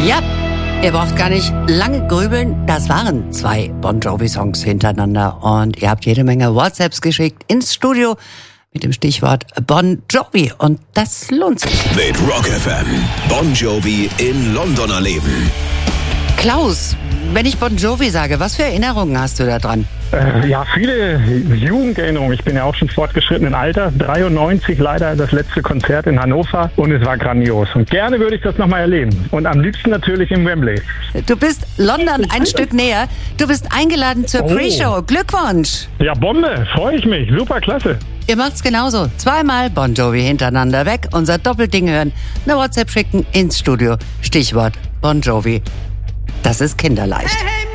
Ja, ihr braucht gar nicht lange grübeln. Das waren 2 Bon Jovi-Songs hintereinander. Und ihr habt jede Menge WhatsApps geschickt ins Studio mit dem Stichwort Bon Jovi. Und das lohnt sich. Mit Rock FM. Bon Jovi im Londoner Leben. Klaus, wenn ich Bon Jovi sage, was für Erinnerungen hast du da dran? Ja, viele Jugenderinnerungen. Ich bin ja auch schon fortgeschrittenen Alter. 93 leider das letzte Konzert in Hannover und es war grandios. Und gerne würde ich das nochmal erleben. Und am liebsten natürlich im Wembley. Du bist London ein Stück näher. Du bist eingeladen zur Pre-Show. Glückwunsch! Ja, Bombe. Freue ich mich. Super, klasse. Ihr macht's genauso. 2-mal Bon Jovi hintereinander weg. Unser Doppelding hören. Eine WhatsApp schicken ins Studio. Stichwort Bon Jovi. Das ist kinderleicht. Hey, hey,